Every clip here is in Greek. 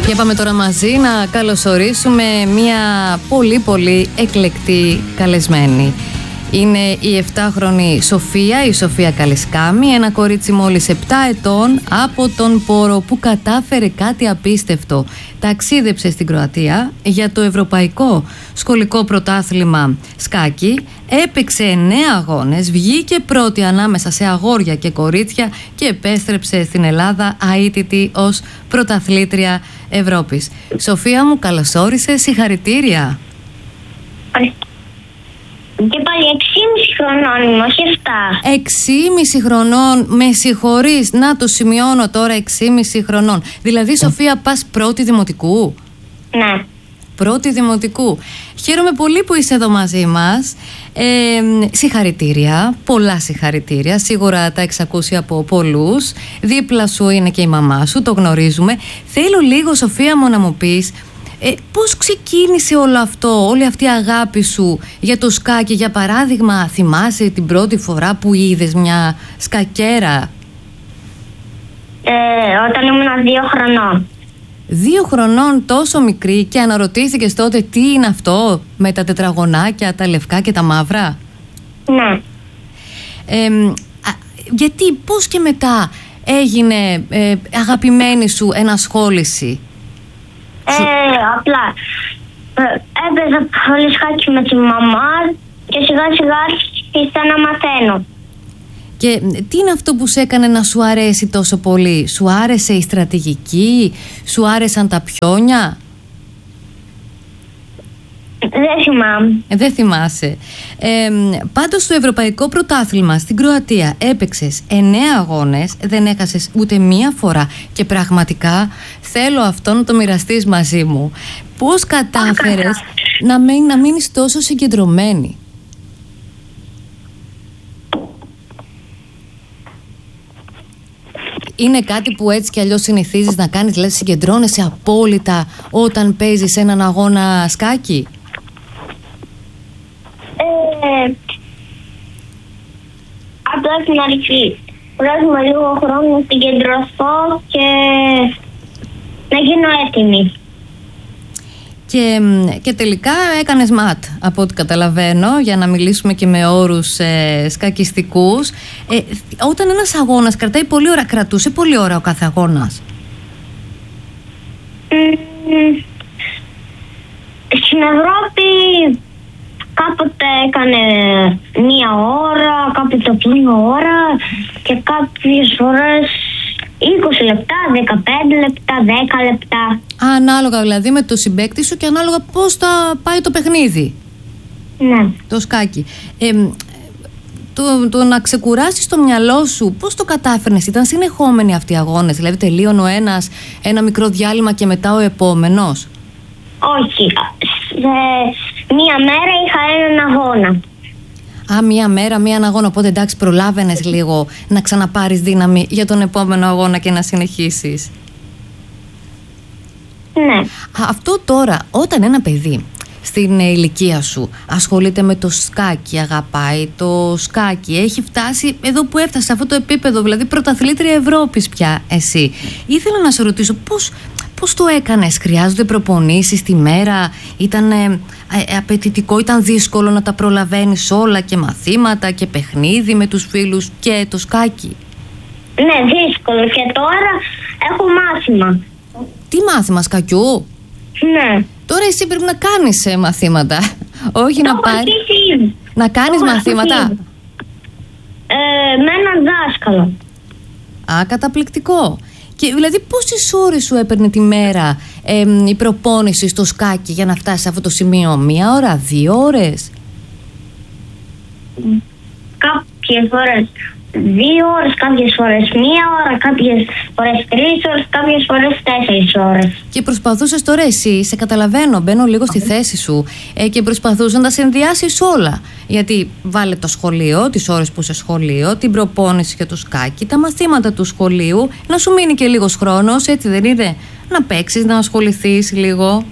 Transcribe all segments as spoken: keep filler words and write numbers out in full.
Και πάμε τώρα μαζί να καλωσορίσουμε μια πολύ πολύ εκλεκτή καλεσμένη. Είναι η επτάχρονη Σοφία, η Σοφία Καλισκάμη, ένα κορίτσι μόλις επτά ετών από τον Πόρο που κατάφερε κάτι απίστευτο. Ταξίδεψε στην Κροατία για το Ευρωπαϊκό Σχολικό Πρωτάθλημα Σκάκι, έπαιξε εννέα αγώνες, βγήκε πρώτη ανάμεσα σε αγόρια και κορίτσια και επέστρεψε στην Ελλάδα αίτητη ως πρωταθλήτρια Ευρώπης. Σοφία μου, καλώς όρισες, συγχαρητήρια. Και πάλι έξι και μισή χρονών είμαι, όχι επτά. έξι και μισή χρονών, με συγχωρείς, να το σημειώνω τώρα, έξι και μισή χρονών. Δηλαδή, Σοφία, πας πρώτη δημοτικού. Ναι. Πρώτη δημοτικού. Χαίρομαι πολύ που είσαι εδώ μαζί μας. Ε, συγχαρητήρια, πολλά συγχαρητήρια. Σίγουρα τα έχεις ακούσει από πολλούς. Δίπλα σου είναι και η μαμά σου, το γνωρίζουμε. Θέλω λίγο, Σοφία μου, να μου πεις ε, πώς ξεκίνησε όλο αυτό, όλη αυτή η αγάπη σου για το σκάκι. Για παράδειγμα, θυμάσαι την πρώτη φορά που είδες μια σκακέρα? Ε, όταν ήμουν δύο χρονών. Δύο χρονών, τόσο μικρή, και αναρωτήθηκες τότε τι είναι αυτό με τα τετραγωνάκια, τα λευκά και τα μαύρα? Ναι. Ε, α, γιατί, πώς και μετά έγινε ε, αγαπημένη σου ενασχόληση? Ε, Σου... απλά ε, έπαιζα πολύ σκάκι με τη μαμά και σιγά σιγά άρχισα να μαθαίνω. Και τι είναι αυτό που σε έκανε να σου αρέσει τόσο πολύ? Σου άρεσε η στρατηγική? Σου άρεσαν τα πιόνια? Δεν θυμάμαι. Ε, δεν θυμάσαι. Ε, πάντως στο Ευρωπαϊκό Πρωτάθλημα στην Κροατία έπαιξες εννέα αγώνες, δεν έχασες ούτε μία φορά. Και πραγματικά θέλω αυτό να το μοιραστείς μαζί μου. Πώς κατάφερες να, μην, να μείνεις τόσο συγκεντρωμένη? Είναι κάτι που έτσι κι αλλιώς συνηθίζεις να κάνεις, δηλαδή συγκεντρώνεσαι απόλυτα όταν παίζεις έναν αγώνα σκάκι? Ε, απλά στην αρχή βγάζουμε λίγο χρόνο να συγκεντρωθώ και να γίνω έτοιμη. Και, και τελικά έκανες ματ, από ό,τι καταλαβαίνω, για να μιλήσουμε και με όρους ε, σκακιστικούς. Ε, όταν ένας αγώνας κρατάει πολλή ώρα, κρατούσε πολλή ώρα ο κάθε αγώνας? Mm, στην Ευρώπη κάποτε έκανε μία ώρα, κάποτε μία ώρα και κάποιες φορές είκοσι λεπτά, δεκαπέντε λεπτά, δέκα λεπτά. Ανάλογα δηλαδή με το συμπαίκτη σου και ανάλογα πώς θα πάει το παιχνίδι. Ναι. Το σκάκι. Ε, το, το να ξεκουράσεις το μυαλό σου, πώς το κατάφερνες? Ήταν συνεχόμενοι αυτοί οι αγώνες? Δηλαδή τελείωνε ο ένας, ένα μικρό διάλειμμα και μετά ο επόμενος? Όχι. Σε μία μέρα είχα έναν αγώνα. Α, μία μέρα, μία αγώνα. Οπότε εντάξει, προλάβαινες λίγο να ξαναπάρεις δύναμη για τον επόμενο αγώνα και να συνεχίσεις. Ναι. Α, αυτό τώρα, όταν ένα παιδί στην ηλικία σου ασχολείται με το σκάκι, αγαπάει το σκάκι, έχει φτάσει εδώ που έφτασε, σε αυτό το επίπεδο, δηλαδή πρωταθλήτρια Ευρώπης πια εσύ, ήθελα να σε ρωτήσω πώς, πώς το έκανες? Χρειάζονται προπονήσεις τη μέρα? Ήταν ε, ε, απαιτητικό, ήταν δύσκολο να τα προλαβαίνεις όλα, και μαθήματα και παιχνίδι με τους φίλους και το σκάκι? Ναι, δύσκολο, και τώρα έχω μάθημα. Τι μάθημα, σκακιού? Ναι. Τώρα εσύ πρέπει να κάνεις ε, μαθήματα. Όχι να πάρεις. Να κάνεις μαθήματα. Ε, με έναν δάσκαλο. Α, καταπληκτικό. Και δηλαδή πόσες ώρες σου έπαιρνε τη μέρα ε, η προπόνηση στο σκάκι για να φτάσει σε αυτό το σημείο? Μία ώρα, δύο ώρες? Κάποιες φορές δύο ώρες, κάποιες φορές μία ώρα, κάποιες φορές τρεις ώρες, κάποιες φορές τέσσερις ώρες. Και προσπαθούσες τώρα εσύ, σε καταλαβαίνω, μπαίνω λίγο στη θέση σου, ε, και προσπαθούσες να τα συνδυάσεις όλα. Γιατί βάλε το σχολείο, τις ώρες που είσαι σχολείο, την προπόνηση για το σκάκι, τα μαθήματα του σχολείου, να σου μείνει και λίγος χρόνος, έτσι δεν είναι? Να παίξεις, να ασχοληθείς λίγο.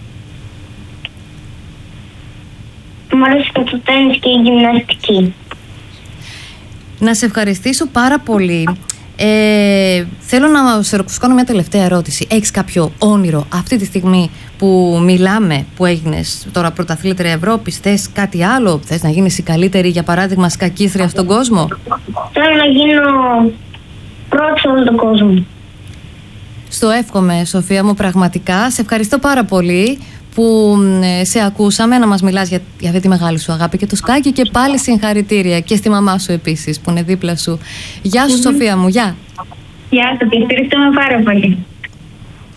Μου αρέσει και το τένις και η γυμναστική. Να σε ευχαριστήσω πάρα πολύ Ε, θέλω να σε κάνω μια τελευταία ερώτηση. Έχεις κάποιο όνειρο αυτή τη στιγμή που μιλάμε, που έγινες τώρα πρωταθλήτρια Ευρώπης? Θες κάτι άλλο? Θες να γίνεις η καλύτερη, για παράδειγμα, σκακίστρια στον κόσμο? Θέλω να γίνω πρώτη σε όλο τον κόσμο. Στο εύχομαι, Σοφία μου, πραγματικά. Σε ευχαριστώ πάρα πολύ που σε ακούσαμε να μας μιλάς για, για αυτή τη μεγάλη σου αγάπη και το σκάκι, και πάλι συγχαρητήρια και στη μαμά σου επίσης που είναι δίπλα σου. Γεια σου, mm-hmm. Σοφία μου, γεια. Γεια σου, και ευχαριστούμε πάρα πολύ.